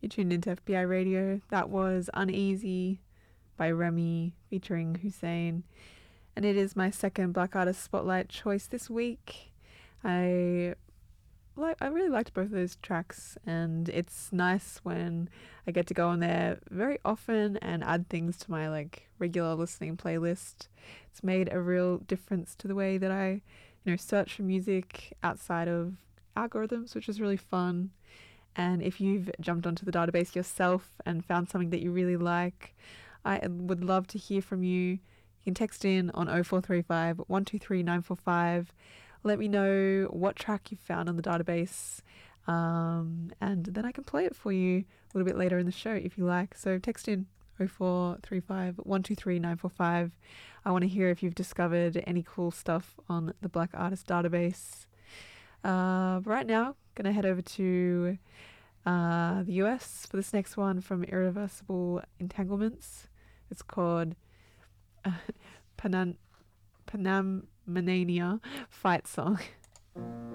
You tuned into FBI Radio. That was Uneasy by Remy featuring Hussein. And it is my second Black Artist Spotlight choice this week. I really liked both of those tracks, and it's nice when I get to go on there very often and add things to my regular listening playlist. It's made a real difference to the way that I, search for music outside of algorithms, which is really fun. And if you've jumped onto the database yourself and found something that you really like, I would love to hear from you. You can text in on 0435 123 945. Let me know what track you found on the database, and then I can play it for you a little bit later in the show if you like. So text in 0435 123 945. I want to hear if you've discovered any cool stuff on the Black Artist database. But right now, going to head over to the US for this next one from Irreversible Entanglements. It's called Panamania Fight Song.